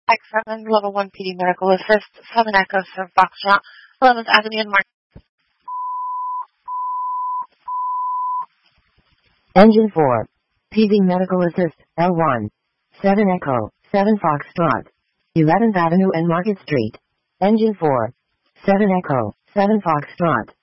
X7, Level 1 PD Medical Assist, 7 Echo, 7 Foxtrot, 11th Avenue and Mark. Engine 4. PD Medical Assist, L1. 7 Echo, 7 Foxtrot. 11th Avenue and Market Street. Engine 4. 7 Echo, 7 Foxtrot.